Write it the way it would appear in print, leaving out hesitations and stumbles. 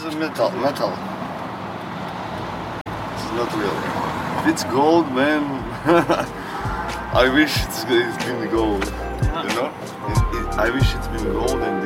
a metal. It's not real. If it's gold, man, I wish it's been gold. You know? I wish it's been gold and